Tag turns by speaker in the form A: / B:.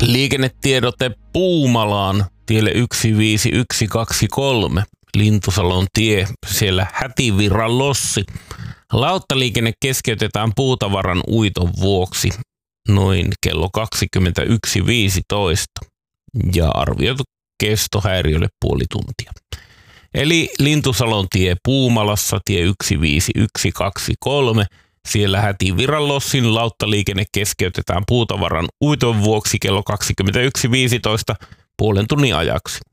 A: Liikennetiedote Puumalaan tielle 15123, Lintusalon tie, siellä Hätivirran lossi. Lauttaliikenne keskeytetään puutavaran uiton vuoksi noin kello 21.15 ja arvioitu kesto häiriölle puoli tuntia. Eli Lintusalon tie Puumalassa, tie 15123, siellä Hätivirran lossin lauttaliikenne keskeytetään puutavaran uiton vuoksi kello 21.15 puolen tunnin ajaksi.